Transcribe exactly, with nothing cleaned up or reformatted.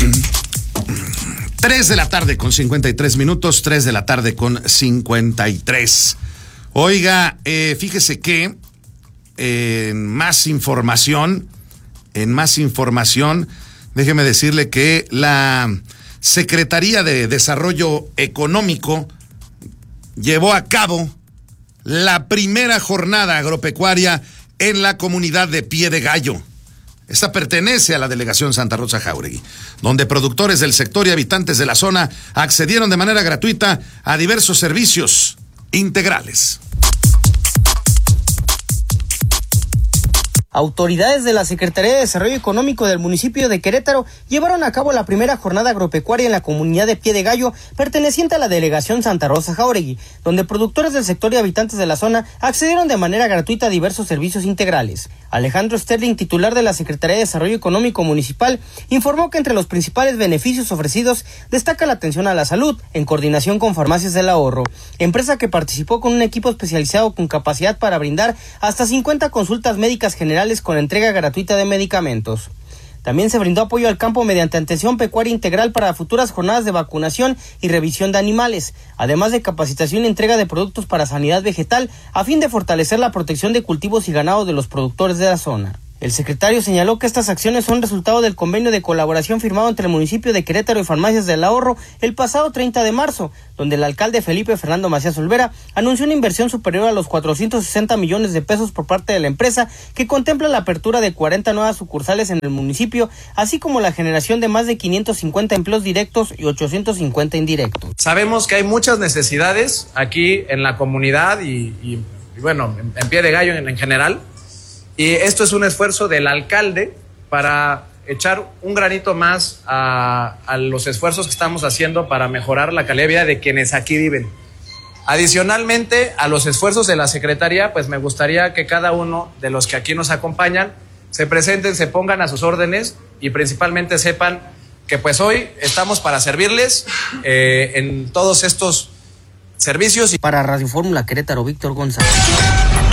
tres de la tarde con cincuenta y tres minutos, tres de la tarde con cincuenta y tres. Oiga, eh, fíjese que eh, en más información, en más información, déjeme decirle que la Secretaría de Desarrollo Económico llevó a cabo la primera jornada agropecuaria en la comunidad de Pie de Gallo. Esta pertenece a la delegación Santa Rosa Jáuregui, donde productores del sector y habitantes de la zona accedieron de manera gratuita a diversos servicios integrales. Autoridades de la Secretaría de Desarrollo Económico del municipio de Querétaro llevaron a cabo la primera jornada agropecuaria en la comunidad de Pie de Gallo, perteneciente a la delegación Santa Rosa Jáuregui, donde productores del sector y habitantes de la zona accedieron de manera gratuita a diversos servicios integrales. Alejandro Sterling, titular de la Secretaría de Desarrollo Económico Municipal, informó que entre los principales beneficios ofrecidos destaca la atención a la salud, en coordinación con Farmacias del Ahorro, empresa que participó con un equipo especializado con capacidad para brindar hasta cincuenta consultas médicas generales con entrega gratuita de medicamentos. También se brindó apoyo al campo mediante atención pecuaria integral para futuras jornadas de vacunación y revisión de animales, además de capacitación y entrega de productos para sanidad vegetal a fin de fortalecer la protección de cultivos y ganado de los productores de la zona. El secretario señaló que estas acciones son resultado del convenio de colaboración firmado entre el municipio de Querétaro y Farmacias del Ahorro el pasado treinta de marzo, donde el alcalde Felipe Fernando Macías Olvera anunció una inversión superior a los cuatrocientos sesenta millones de pesos por parte de la empresa, que contempla la apertura de cuarenta nuevas sucursales en el municipio, así como la generación de más de quinientos cincuenta empleos directos y ochocientos cincuenta indirectos. Sabemos que hay muchas necesidades aquí en la comunidad y, y, y bueno, en, en Pie de Gallo en, en general. Y esto es un esfuerzo del alcalde para echar un granito más a, a los esfuerzos que estamos haciendo para mejorar la calidad de vida de quienes aquí viven. Adicionalmente a los esfuerzos de la Secretaría, pues me gustaría que cada uno de los que aquí nos acompañan se presenten, se pongan a sus órdenes y principalmente sepan que pues hoy estamos para servirles eh, en todos estos servicios. Para Radio Fórmula Querétaro, Víctor González.